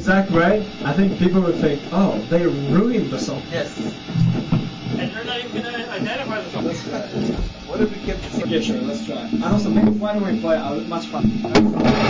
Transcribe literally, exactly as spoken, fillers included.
exact way, I think people would think, oh, they ruined the song. Yes. And you're not even going to identify the song. Let's try. What if we kept the song? Yeah, sure, let's try. And also, maybe, why don't we play a much fun?